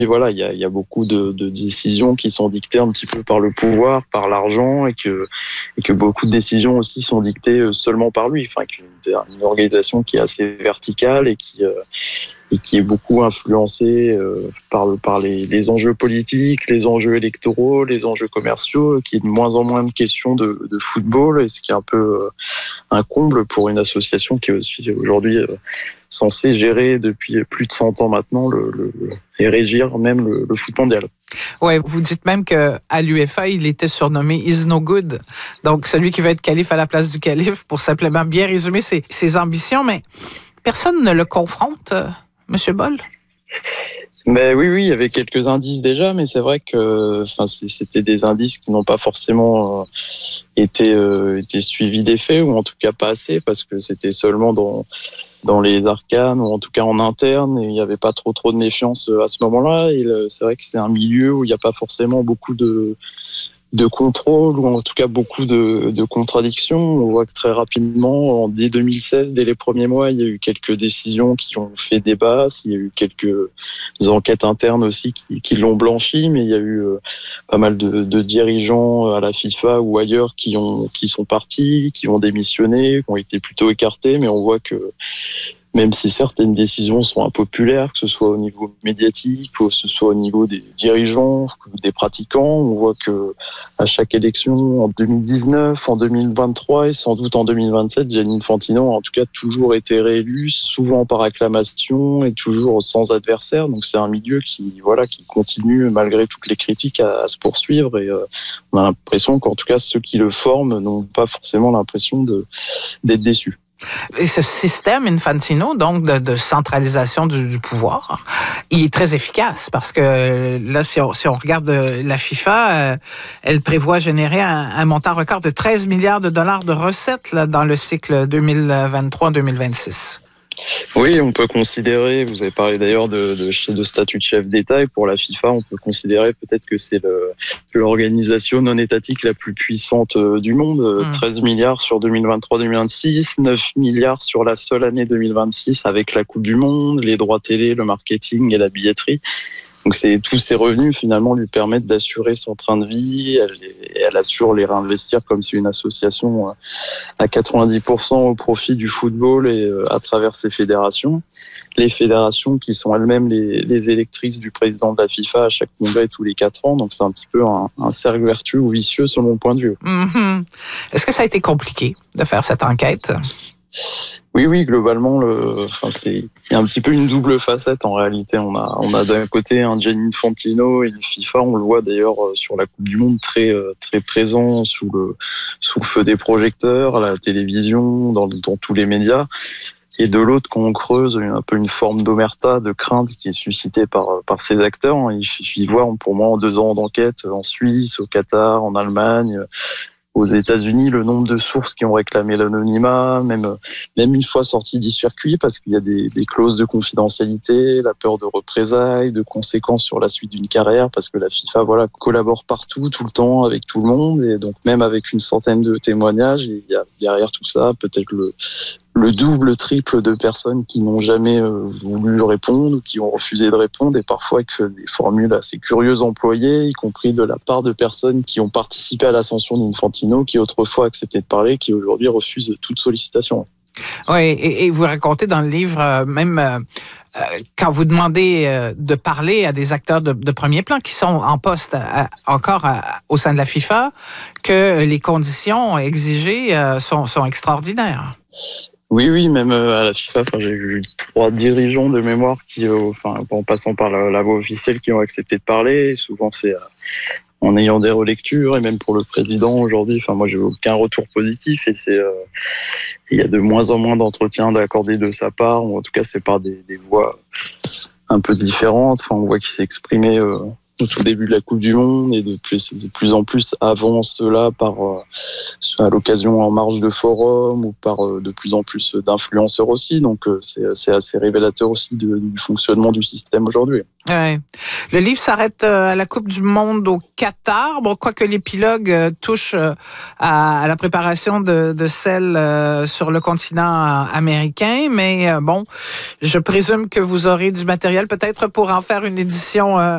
voilà, il y a beaucoup de décisions qui sont dictées un petit peu par le pouvoir, par l'argent, et que beaucoup de décisions aussi sont dictées seulement par lui. Enfin, une organisation qui est assez verticale et qui est beaucoup influencée par les enjeux politiques, les enjeux électoraux, les enjeux commerciaux, qui est de moins en moins de questions de football, et ce qui est un peu un comble pour une association qui est aussi aujourd'hui censée gérer depuis plus de 100 ans maintenant et régir même le foot mondial. Ouais, vous dites même qu'à l'UEFA, il était surnommé Is No Good. Donc, celui qui va être calife à la place du calife, pour simplement bien résumer ses ambitions, mais personne ne le confronte, Monsieur Boll? Mais oui, il y avait quelques indices déjà, mais c'est vrai que c'était des indices qui n'ont pas forcément été suivis des faits, ou en tout cas pas assez, parce que c'était seulement dans les arcanes, ou en tout cas en interne, et il n'y avait pas trop de méfiance à ce moment-là. Et c'est vrai que c'est un milieu où il n'y a pas forcément beaucoup de contrôle, ou en tout cas beaucoup de contradictions. On voit que très rapidement, dès 2016, dès les premiers mois, il y a eu quelques décisions qui ont fait débat, il y a eu quelques enquêtes internes aussi qui l'ont blanchi, mais il y a eu pas mal de dirigeants à la FIFA ou ailleurs qui sont partis, qui ont démissionné, qui ont été plutôt écartés, mais on voit que même si certaines décisions sont impopulaires, que ce soit au niveau médiatique, que ce soit au niveau des dirigeants, des pratiquants, on voit que à chaque élection, en 2019, en 2023 et sans doute en 2027, Gianni Infantino a en tout cas toujours été réélu, souvent par acclamation et toujours sans adversaire. Donc c'est un milieu qui continue malgré toutes les critiques à se poursuivre, et on a l'impression qu'en tout cas ceux qui le forment n'ont pas forcément l'impression d'être déçus. Et ce système Infantino, donc, de centralisation du pouvoir, il est très efficace parce que là, si on regarde la FIFA, elle prévoit générer un montant record de 13 milliards de dollars de recettes là, dans le cycle 2023-2026. Oui, on peut considérer, vous avez parlé d'ailleurs de statut de chef d'État, et pour la FIFA, on peut considérer peut-être que c'est l'organisation non étatique la plus puissante du monde. 13 milliards sur 2023-2026, 9 milliards sur la seule année 2026 avec la Coupe du Monde, les droits télé, le marketing et la billetterie. Donc tous ces revenus finalement lui permettent d'assurer son train de vie, elle assure les réinvestir comme c'est une association à 90% au profit du football et à travers ses fédérations. Les fédérations qui sont elles-mêmes les électrices du président de la FIFA à chaque congrès tous les 4 ans, donc c'est un petit peu un cercle vertueux ou vicieux selon mon point de vue. Mm-hmm. Est-ce que ça a été compliqué de faire cette enquête? Oui, globalement, il y a un petit peu une double facette en réalité. On a d'un côté un Gianni Infantino et une FIFA, on le voit d'ailleurs sur la Coupe du Monde, très présent sous le feu des projecteurs, à la télévision, dans tous les médias. Et de l'autre, quand on creuse, un peu une forme d'omerta, de crainte qui est suscitée par ces acteurs. Il suffit de voir, pour moi, en 2 ans d'enquête, en Suisse, au Qatar, en Allemagne, aux États-Unis, le nombre de sources qui ont réclamé l'anonymat, même une fois sortis du circuit, parce qu'il y a des clauses de confidentialité, la peur de représailles, de conséquences sur la suite d'une carrière, parce que la FIFA, collabore partout, tout le temps, avec tout le monde, et donc même avec une centaine de témoignages, il y a derrière tout ça peut-être le double, triple de personnes qui n'ont jamais voulu répondre ou qui ont refusé de répondre, et parfois avec des formules assez curieuses employées, y compris de la part de personnes qui ont participé à l'ascension d'Infantino, qui autrefois acceptaient de parler, qui aujourd'hui refusent toute sollicitation. Oui, et vous racontez dans le livre, même quand vous demandez de parler à des acteurs de premier plan qui sont en poste encore au sein de la FIFA, que les conditions exigées sont extraordinaires. Oui, même à la FIFA, j'ai vu 3 dirigeants de mémoire qui, en passant par la voie officielle, qui ont accepté de parler. Souvent, c'est en ayant des relectures, et même pour le président aujourd'hui. Moi, j'ai aucun retour positif, et il y a de moins en moins d'entretiens d'accordés de sa part, ou en tout cas, c'est par des voix un peu différentes. On voit qu'il s'est exprimé au tout début de la Coupe du Monde, et de plus en plus avant cela à l'occasion en marge de forum, ou par de plus en plus d'influenceurs aussi. Donc c'est assez révélateur aussi du fonctionnement du système aujourd'hui. Ouais. Le livre s'arrête à la Coupe du Monde au Qatar. Bon, quoique l'épilogue touche à la préparation de celle sur le continent américain, mais bon, je présume que vous aurez du matériel peut-être pour en faire une édition